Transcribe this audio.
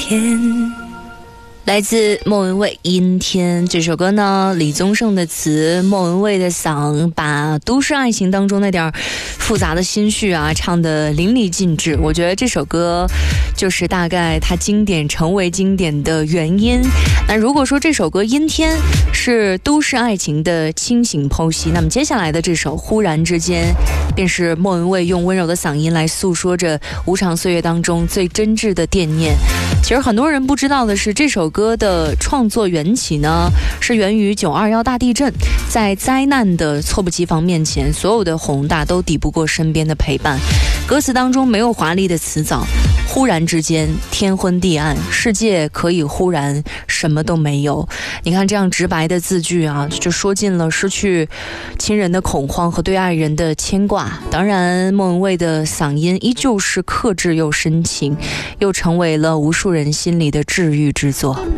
天。来自莫文蔚《阴天》这首歌呢，李宗盛的词，莫文蔚的嗓，把都市爱情当中那点复杂的心绪啊唱得淋漓尽致。我觉得这首歌就是大概它经典成为经典的原因。那如果说这首歌《阴天》是都市爱情的清醒剖析，那么接下来的这首《忽然之间》便是莫文蔚用温柔的嗓音来诉说着无常岁月当中最真挚的惦念。其实很多人不知道的是，这首歌的创作缘起呢，是源于921大地震。在灾难的猝不及防面前，所有的宏大都抵不过身边的陪伴。歌词当中没有华丽的词藻，忽然之间天昏地暗，世界可以忽然什么都没有。你看这样直白的字句啊，就说尽了失去亲人的恐慌和对爱人的牵挂。当然莫文蔚的嗓音依旧是克制又深情，又成为了无数人心里的治愈之作。